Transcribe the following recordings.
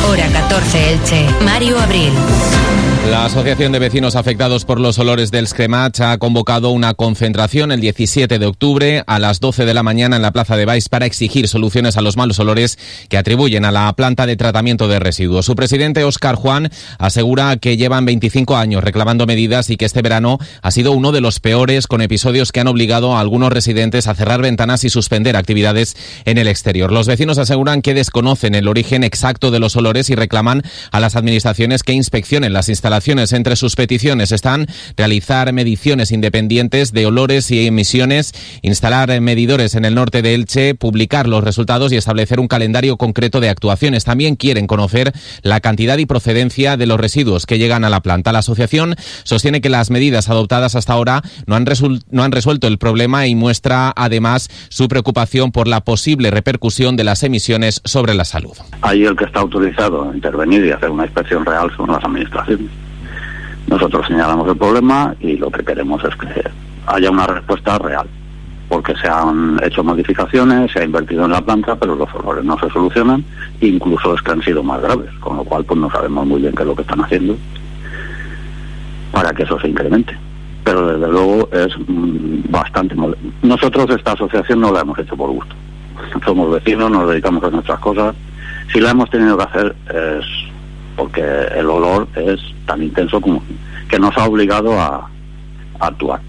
Hora 14 Elche. Mario Abril. La Asociación de Vecinos Afectados por los Olores del Scremach ha convocado una concentración el 17 de octubre a las 12 de la mañana en la Plaza de Baix para exigir soluciones a los malos olores que atribuyen a la planta de tratamiento de residuos. Su presidente, Óscar Juan, asegura que llevan 25 años reclamando medidas y que este verano ha sido uno de los peores, con episodios que han obligado a algunos residentes a cerrar ventanas y suspender actividades en el exterior. Los vecinos aseguran que desconocen el origen exacto de los olores y reclaman a las administraciones que inspeccionen las instalaciones. Entre sus peticiones están realizar mediciones independientes de olores y emisiones, instalar medidores en el norte de Elche, publicar los resultados y establecer un calendario concreto de actuaciones. También quieren conocer la cantidad y procedencia de los residuos que llegan a la planta. La asociación sostiene que las medidas adoptadas hasta ahora no han resuelto el problema y muestra además su preocupación por la posible repercusión de las emisiones sobre la salud. Ahí el que está autorizado a intervenir y hacer una inspección real son las administraciones. Nosotros señalamos el problema y lo que queremos es que haya una respuesta real, porque se han hecho modificaciones, se ha invertido en la planta, pero los olores no se solucionan, incluso es que han sido más graves, con lo cual pues no sabemos muy bien qué es lo que están haciendo para que eso se incremente. Pero desde luego es bastante molesto. Nosotros esta asociación no la hemos hecho por gusto. Somos vecinos, nos dedicamos a nuestras cosas. Si la hemos tenido que hacer es porque el olor es tan intenso como que nos ha obligado a actuar.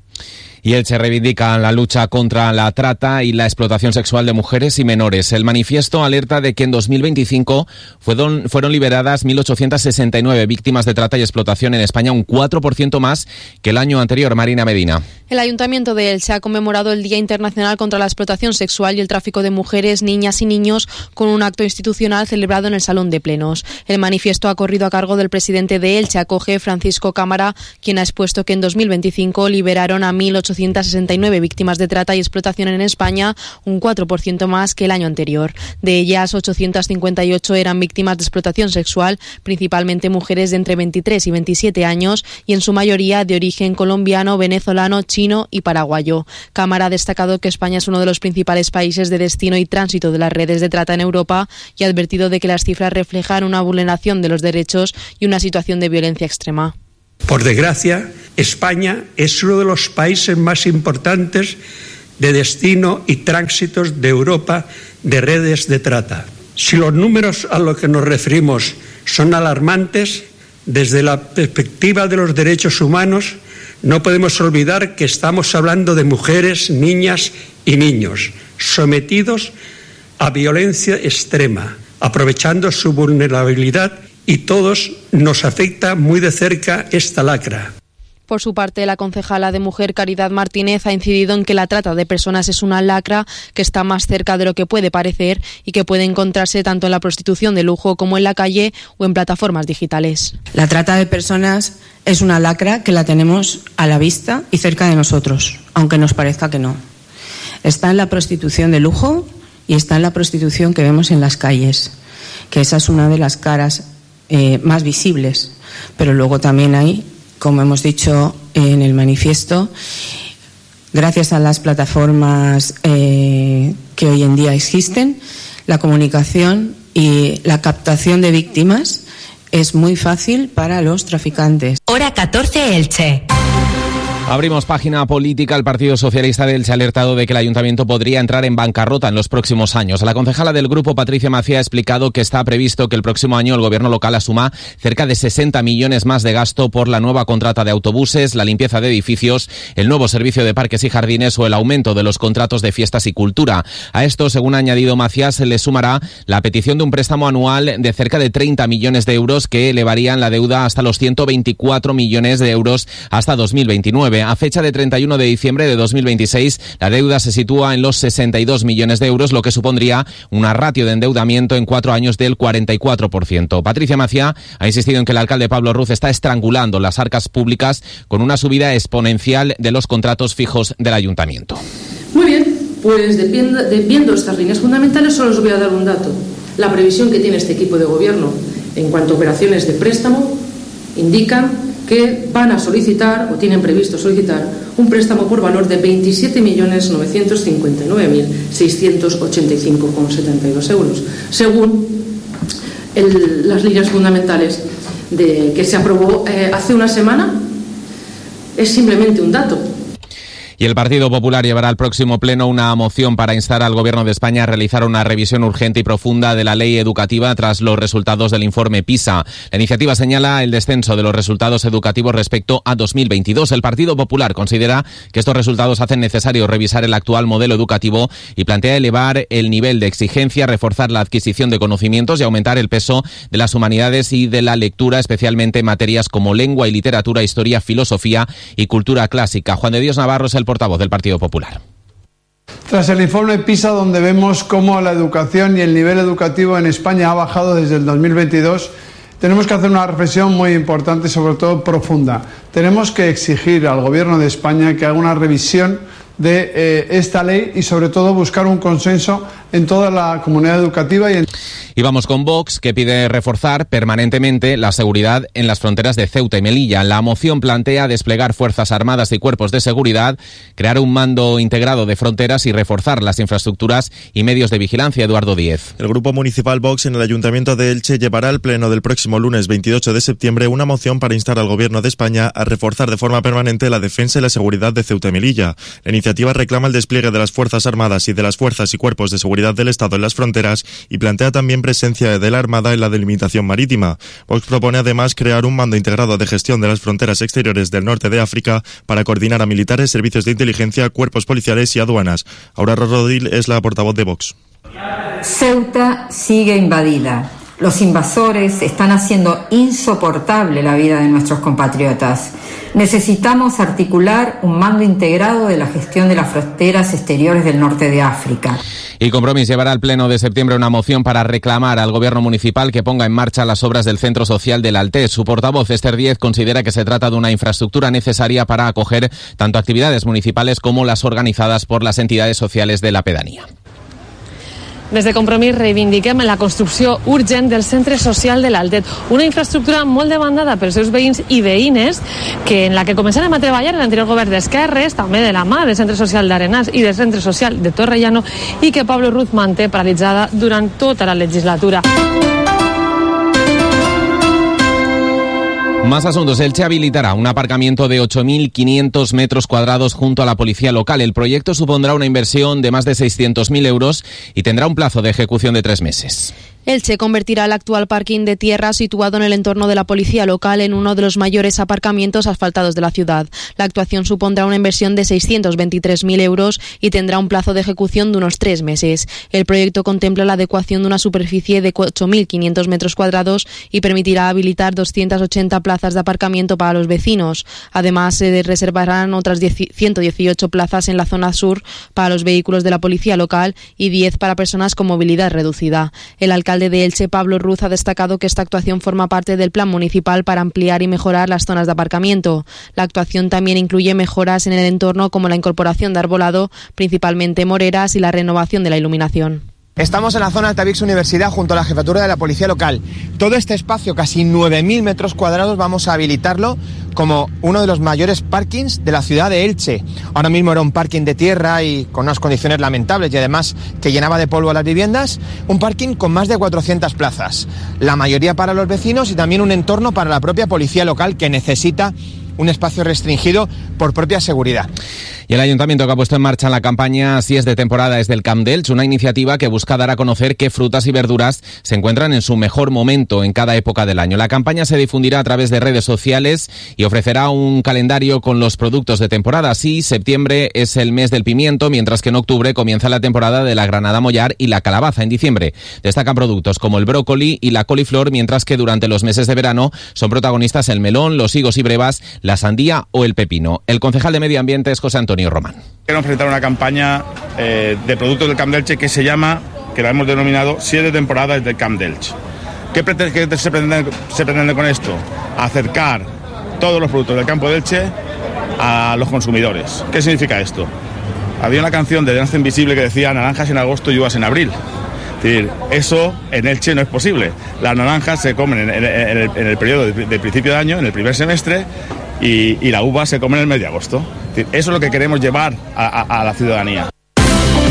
Y Elche reivindica la lucha contra la trata y la explotación sexual de mujeres y menores. El manifiesto alerta de que en 2025 fueron liberadas 1.869 víctimas de trata y explotación en España, un 4% más que el año anterior. Marina Medina. El Ayuntamiento de Elche ha conmemorado el Día Internacional contra la Explotación Sexual y el Tráfico de Mujeres, Niñas y Niños con un acto institucional celebrado en el Salón de Plenos. El manifiesto ha corrido a cargo del presidente de Elche, Acoge, Francisco Cámara, quien ha expuesto que en 2025 liberaron a 1.869 víctimas de trata y explotación en España, un 4% más que el año anterior. De ellas, 858 eran víctimas de explotación sexual, principalmente mujeres de entre 23 y 27 años y en su mayoría de origen colombiano, venezolano, chino y paraguayo. Cámara ha destacado que España es uno de los principales países de destino y tránsito de las redes de trata en Europa y ha advertido de que las cifras reflejan una vulneración de los derechos y una situación de violencia extrema. Por desgracia, España es uno de los países más importantes de destino y tránsitos de Europa de redes de trata. Si los números a los que nos referimos son alarmantes, desde la perspectiva de los derechos humanos, no podemos olvidar que estamos hablando de mujeres, niñas y niños sometidos a violencia extrema, aprovechando su vulnerabilidad, y todos nos afecta muy de cerca esta lacra. Por su parte, la concejala de Mujer, Caridad Martínez, ha incidido en que la trata de personas es una lacra que está más cerca de lo que puede parecer y que puede encontrarse tanto en la prostitución de lujo como en la calle o en plataformas digitales. La trata de personas es una lacra que la tenemos a la vista y cerca de nosotros, aunque nos parezca que no. Está en la prostitución de lujo y está en la prostitución que vemos en las calles, que esa es una de las caras más visibles, pero luego también hay, como hemos dicho en el manifiesto, gracias a las plataformas que hoy en día existen, la comunicación y la captación de víctimas es muy fácil para los traficantes. Hora 14 Elche. Abrimos página política. El Partido Socialista de Elche ha alertado de que el Ayuntamiento podría entrar en bancarrota en los próximos años. La concejala del grupo, Patricia Macía, ha explicado que está previsto que el próximo año el gobierno local asuma cerca de 60 millones más de gasto por la nueva contrata de autobuses, la limpieza de edificios, el nuevo servicio de parques y jardines o el aumento de los contratos de fiestas y cultura. A esto, según ha añadido Macía, se le sumará la petición de un préstamo anual de cerca de 30 millones de euros que elevarían la deuda hasta los 124 millones de euros hasta 2029. A fecha de 31 de diciembre de 2026, la deuda se sitúa en los 62 millones de euros, lo que supondría una ratio de endeudamiento en 4 años del 44%. Patricia Macía ha insistido en que el alcalde Pablo Ruz está estrangulando las arcas públicas con una subida exponencial de los contratos fijos del ayuntamiento. Muy bien, pues viendo estas líneas fundamentales, solo os voy a dar un dato. La previsión que tiene este equipo de gobierno en cuanto a operaciones de préstamo indican que van a solicitar, o tienen previsto solicitar, un préstamo por valor de 27.959.685,72 euros, según las líneas fundamentales que se aprobó hace una semana es simplemente un dato. Y el Partido Popular llevará al próximo pleno una moción para instar al Gobierno de España a realizar una revisión urgente y profunda de la ley educativa tras los resultados del informe PISA. La iniciativa señala el descenso de los resultados educativos respecto a 2022. El Partido Popular considera que estos resultados hacen necesario revisar el actual modelo educativo y plantea elevar el nivel de exigencia, reforzar la adquisición de conocimientos y aumentar el peso de las humanidades y de la lectura, especialmente en materias como lengua y literatura, historia, filosofía y cultura clásica. Juan de Dios Navarro es el portavoz del Partido Popular. Tras el informe PISA, donde vemos cómo la educación y el nivel educativo en España ha bajado desde el 2022, tenemos que hacer una reflexión muy importante y sobre todo profunda. Tenemos que exigir al Gobierno de España que haga una revisión de esta ley y sobre todo buscar un consenso en toda la comunidad educativa. Y vamos con Vox, que pide reforzar permanentemente la seguridad en las fronteras de Ceuta y Melilla. La moción plantea desplegar fuerzas armadas y cuerpos de seguridad, crear un mando integrado de fronteras y reforzar las infraestructuras y medios de vigilancia. Eduardo Díez. El Grupo Municipal Vox en el Ayuntamiento de Elche llevará al pleno del próximo lunes 28 de septiembre una moción para instar al Gobierno de España a reforzar de forma permanente la defensa y la seguridad de Ceuta y Melilla. La iniciativa reclama el despliegue de las fuerzas armadas y de las fuerzas y cuerpos de seguridad del Estado en las fronteras y plantea también presencia de la Armada en la delimitación marítima. Vox propone además crear un mando integrado de gestión de las fronteras exteriores del norte de África para coordinar a militares, servicios de inteligencia, cuerpos policiales y aduanas. Aurora Rodil es la portavoz de Vox. Ceuta sigue invadida. Los invasores están haciendo insoportable la vida de nuestros compatriotas. Necesitamos articular un mando integrado de la gestión de las fronteras exteriores del norte de África. Y Compromís llevará al pleno de septiembre una moción para reclamar al Gobierno municipal que ponga en marcha las obras del Centro Social del Altés. Su portavoz, Esther Díez, considera que se trata de una infraestructura necesaria para acoger tanto actividades municipales como las organizadas por las entidades sociales de la pedanía. Des de Compromís reivindiquem la construcció urgent del Centre Social de l'Altet, una infraestructura molt demandada pels seus veïns i veïnes, en la que començarem a treballar en l'anterior govern d'Esquerres, també de la mà del Centre Social d'Arenàs i del Centre Social de Torrellano, i que Pablo Ruz manté paralitzada durant tota la legislatura. Más asuntos. Elche habilitará un aparcamiento de 8.500 metros cuadrados junto a la policía local. El proyecto supondrá una inversión de más de 600.000 euros y tendrá un plazo de ejecución de 3 meses. Elche convertirá el actual parking de tierra situado en el entorno de la policía local en uno de los mayores aparcamientos asfaltados de la ciudad. La actuación supondrá una inversión de 623.000 euros y tendrá un plazo de ejecución de unos 3 meses. El proyecto contempla la adecuación de una superficie de 8.500 metros cuadrados y permitirá habilitar 280 plazas de aparcamiento para los vecinos. Además, se reservarán otras 118 plazas en la zona sur para los vehículos de la policía local y 10 para personas con movilidad reducida. El alcalde de Elche, Pablo Ruz, ha destacado que esta actuación forma parte del plan municipal para ampliar y mejorar las zonas de aparcamiento. La actuación también incluye mejoras en el entorno como la incorporación de arbolado, principalmente moreras, y la renovación de la iluminación. Estamos en la zona Altavix Universidad junto a la jefatura de la policía local. Todo este espacio, casi 9.000 metros cuadrados, vamos a habilitarlo como uno de los mayores parkings de la ciudad de Elche. Ahora mismo era un parking de tierra y con unas condiciones lamentables y además que llenaba de polvo a las viviendas. Un parking con más de 400 plazas, la mayoría para los vecinos y también un entorno para la propia policía local que necesita un espacio restringido por propia seguridad. Y el Ayuntamiento que ha puesto en marcha la campaña Si es de temporada es del Camp d'Elx, una iniciativa que busca dar a conocer qué frutas y verduras se encuentran en su mejor momento en cada época del año. La campaña se difundirá a través de redes sociales y ofrecerá un calendario con los productos de temporada. Así, septiembre es el mes del pimiento, mientras que en octubre comienza la temporada de la granada mollar y la calabaza. En diciembre destacan productos como el brócoli y la coliflor, mientras que durante los meses de verano son protagonistas el melón, los higos y brevas, la sandía o el pepino. El concejal de Medio Ambiente es José Antonio Román. Queremos presentar una campaña de productos del Camp d'Elx que se llama, que la hemos denominado Si es de temporada es del Camp d'Elx. ¿Qué se pretende con esto? Acercar todos los productos del campo de Elche a los consumidores. ¿Qué significa esto? Había una canción de Danza Invisible que decía naranjas en agosto y uvas en abril. Es decir, eso en Elche no es posible. Las naranjas se comen en el periodo de principio de año, en el primer semestre, y la uva se come en el mes de agosto. Es decir, eso es lo que queremos llevar a la ciudadanía.